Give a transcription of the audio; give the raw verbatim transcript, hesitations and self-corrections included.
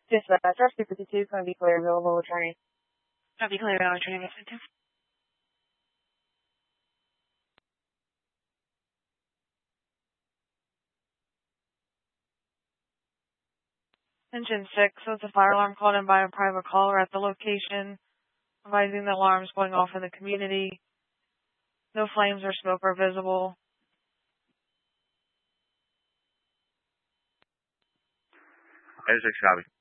Dispatch, R C fifty-two, can be clear, available attorney. I'll be clear on attorney message. Engine six, so it's a fire alarm called in by a private caller at the location, advising the alarms going off in the community. No flames or smoke are visible. Engine six, copy.